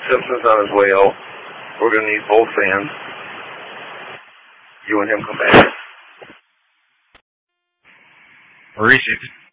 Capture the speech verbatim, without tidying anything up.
Simpson's on his way out. We're going to need both fans. You and him come back. Maurice,